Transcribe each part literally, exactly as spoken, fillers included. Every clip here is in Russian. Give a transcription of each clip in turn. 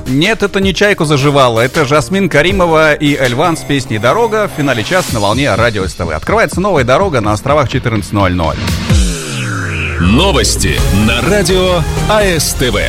Нет, это не «Чайку заживало», это Жасмин Каримова и Эльван с песней «Дорога» в финале часа на волне радио СТВ. Открывается новая дорога на островах четырнадцать ноль ноль. Новости на радио АСТВ.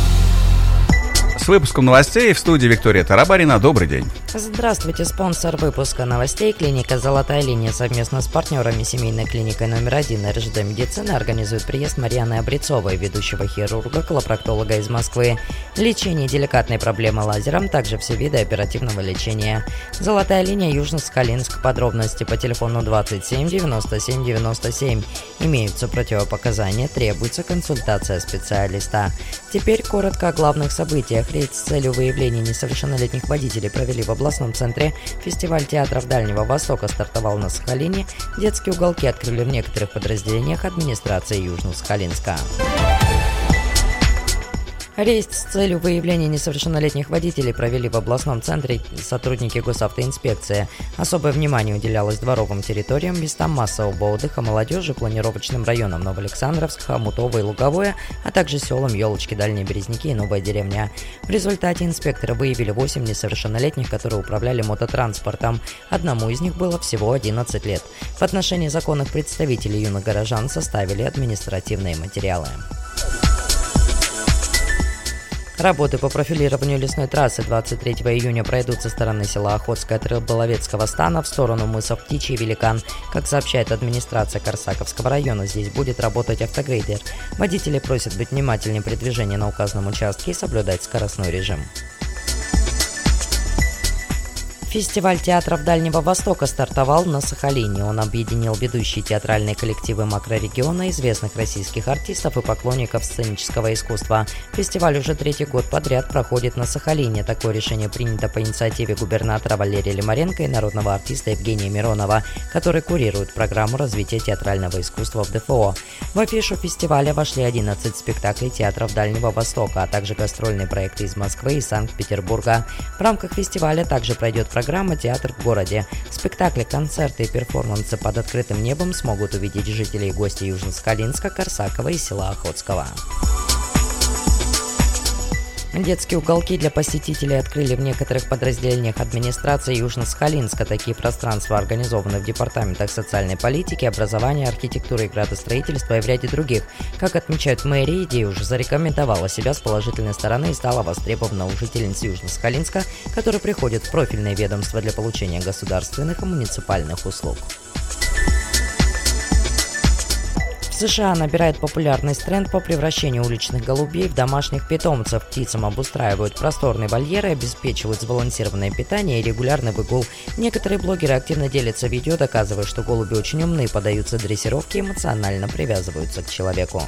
С выпуском новостей в студии Виктория Тарабарина. Добрый день. Здравствуйте. Спонсор выпуска новостей — клиника «Золотая линия» совместно с партнерами семейной клиникой номер один эр жэ дэ медицины организует приезд Марьяны Обрецовой, ведущего хирурга, колопроктолога из Москвы. Лечение деликатной проблемы лазером, также все виды оперативного лечения. «Золотая линия», Южно-Сахалинск. Подробности по телефону двадцать семь девяносто семь девяносто семь. Имеются противопоказания, требуется консультация специалиста. Теперь коротко о главных событиях. Рейд с целью выявления несовершеннолетних водителей провели в областном центре. Фестиваль театров Дальнего Востока стартовал на Сахалине. Детские уголки открыли в некоторых подразделениях администрации Южно-Сахалинска. Рейд с целью выявления несовершеннолетних водителей провели в областном центре сотрудники госавтоинспекции. Особое внимание уделялось дворовым территориям, местам массового отдыха, молодежи, планировочным районам Новоалександровск, Хомутово и Луговое, а также селам Елочки, Дальние Березники и Новая деревня. В результате инспекторы выявили восемь несовершеннолетних, которые управляли мототранспортом. Одному из них было всего одиннадцать лет. В отношении законных представителей юных горожан составили административные материалы. Работы по профилированию лесной трассы двадцать третьего июня пройдут со стороны села Охотское от Рыболовецкого стана в сторону мысов Птичий и Великан. Как сообщает администрация Корсаковского района, здесь будет работать автогрейдер. Водители просят быть внимательнее при движении на указанном участке и соблюдать скоростной режим. Фестиваль театров Дальнего Востока стартовал на Сахалине. Он объединил ведущие театральные коллективы макрорегиона, известных российских артистов и поклонников сценического искусства. Фестиваль уже третий год подряд проходит на Сахалине. Такое решение принято по инициативе губернатора Валерия Лимаренко и народного артиста Евгения Миронова, который курирует программу развития театрального искусства в дэ эф о. В афишу фестиваля вошли одиннадцать спектаклей театров Дальнего Востока, а также гастрольные проекты из Москвы и Санкт-Петербурга. В рамках фестиваля также пройдет программа «Театр в городе». Спектакли, концерты и перформансы под открытым небом смогут увидеть жители и гости Южно-Сахалинска, Корсакова и села Охотского. Детские уголки для посетителей открыли в некоторых подразделениях администрации Южно-Сахалинска. Такие пространства организованы в департаментах социальной политики, образования, архитектуры и градостроительства и в ряде других. Как отмечают в мэрии, идея уже зарекомендовала себя с положительной стороны и стала востребована у жительниц Южно-Сахалинска, которые приходят в профильные ведомства для получения государственных и муниципальных услуг. В США набирает популярность тренд по превращению уличных голубей в домашних питомцев. Птицам обустраивают просторные вольеры, обеспечивают сбалансированное питание и регулярный выгул. Некоторые блогеры активно делятся видео, доказывая, что голуби очень умны, поддаются дрессировке и эмоционально привязываются к человеку.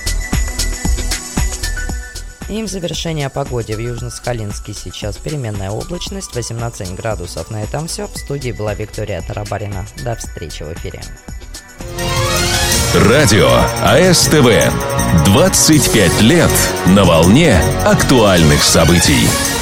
И в завершение о погоде. В Южно-Сахалинске сейчас переменная облачность, восемнадцать градусов. На этом все. В студии была Виктория Тарабарина. До встречи в эфире. Радио АСТВ. двадцать пять лет на волне актуальных событий.